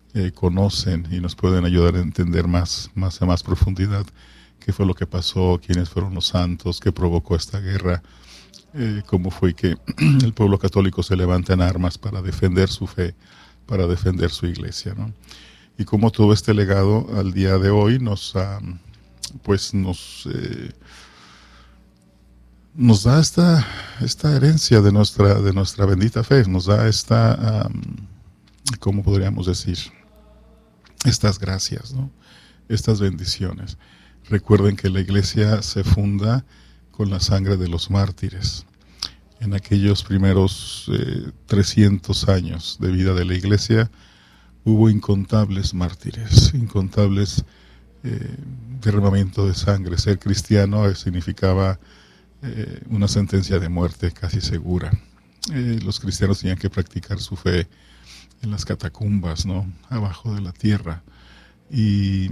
conocen y nos pueden ayudar a entender más a más profundidad qué fue lo que pasó, quiénes fueron los santos, qué provocó esta guerra, cómo fue que el pueblo católico se levanta en armas para defender su fe, para defender su iglesia, ¿no? Y cómo todo este legado al día de hoy nos da esta herencia de nuestra bendita fe, nos da ¿cómo podríamos decir? Estas gracias, ¿no? Estas bendiciones. Recuerden que la iglesia se funda con la sangre de los mártires. En aquellos primeros 300 años de vida de la iglesia hubo incontables mártires, incontables derramamiento de sangre. Ser cristiano significaba una sentencia de muerte casi segura. Los cristianos tenían que practicar su fe en las catacumbas, ¿no? Abajo de la tierra. Y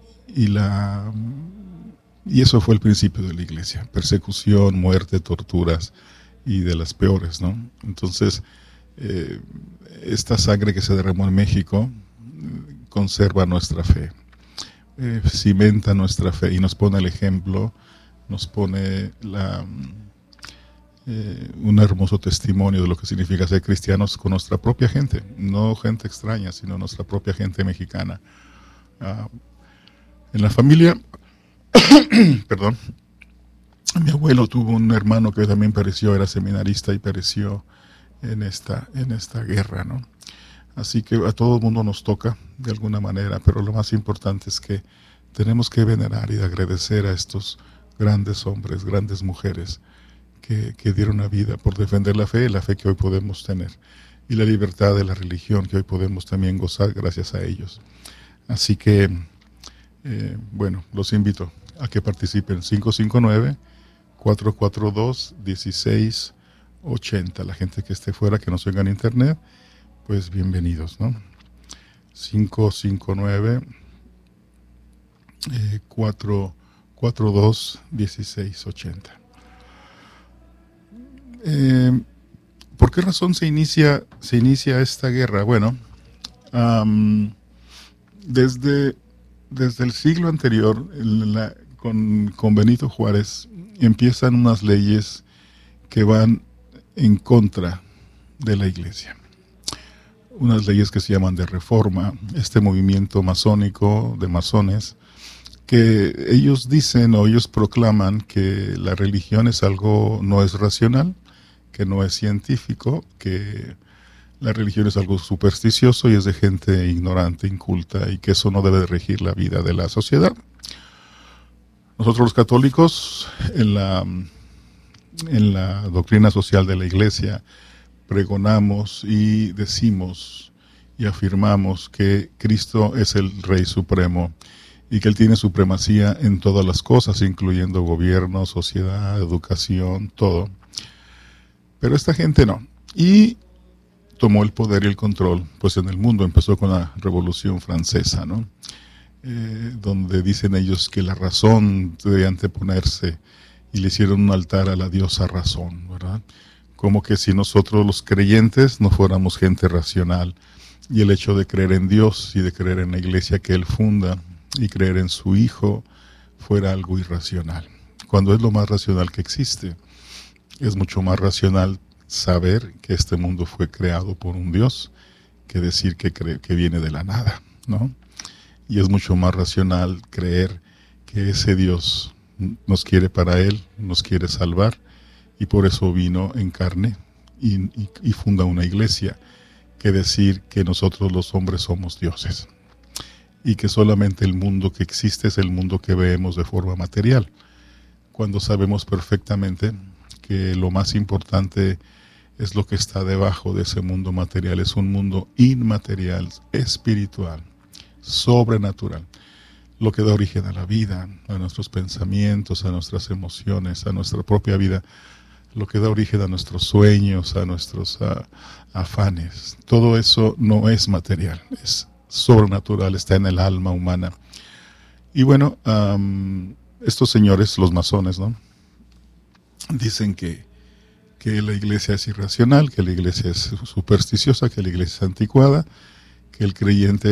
eso fue el principio de la iglesia: persecución, muerte, torturas, y de las peores, ¿no? Entonces, esta sangre que se derramó en México conserva nuestra fe, cimenta nuestra fe y nos pone el ejemplo, nos pone un hermoso testimonio de lo que significa ser cristianos con nuestra propia gente, no gente extraña, sino nuestra propia gente mexicana. En la familia, perdón, mi abuelo tuvo un hermano que también pereció, era seminarista y pereció en esta guerra, ¿no? Así que a todo el mundo nos toca de alguna manera, pero lo más importante es que tenemos que venerar y agradecer a estos grandes hombres, grandes mujeres que dieron la vida por defender la fe que hoy podemos tener, y la libertad de la religión que hoy podemos también gozar gracias a ellos. Así que, bueno, los invito a que participen. 559-442-1680. La gente que esté fuera, que nos oiga en internet, pues bienvenidos, ¿no? 559-442-1680. ¿Por qué razón se inicia esta guerra? Bueno, desde el siglo anterior, con Benito Juárez, empiezan unas leyes que van en contra de la iglesia. Unas leyes que se llaman de reforma, este movimiento masónico de masones, que ellos dicen o ellos proclaman que la religión es algo no es racional, que no es científico, que la religión es algo supersticioso y es de gente ignorante, inculta, y que eso no debe de regir la vida de la sociedad. Nosotros los católicos, en la doctrina social de la iglesia, pregonamos y decimos y afirmamos que Cristo es el Rey Supremo y que Él tiene supremacía en todas las cosas, incluyendo gobierno, sociedad, educación, todo. Pero esta gente no. Y tomó el poder y el control, pues en el mundo. Empezó con la Revolución Francesa, ¿no? Donde dicen ellos que la razón debe anteponerse, y le hicieron un altar a la diosa razón, ¿verdad? Como que si nosotros los creyentes no fuéramos gente racional, y el hecho de creer en Dios y de creer en la iglesia que Él funda y creer en su Hijo fuera algo irracional, cuando es lo más racional que existe. Es mucho más racional saber que este mundo fue creado por un Dios que decir que viene de la nada, ¿no? Y es mucho más racional creer que ese Dios nos quiere para Él, nos quiere salvar, y por eso vino en carne y funda una iglesia, que decir que nosotros los hombres somos dioses y que solamente el mundo que existe es el mundo que vemos de forma material, cuando sabemos perfectamente que lo más importante es lo que está debajo de ese mundo material. Es un mundo inmaterial, espiritual, sobrenatural, lo que da origen a la vida, a nuestros pensamientos, a nuestras emociones, a nuestra propia vida, lo que da origen a nuestros sueños, a nuestros afanes. Todo eso no es material, es sobrenatural, está en el alma humana. Y bueno, estos señores, los masones, ¿no?, dicen que la iglesia es irracional, que la iglesia es supersticiosa, que la iglesia es anticuada, que el creyente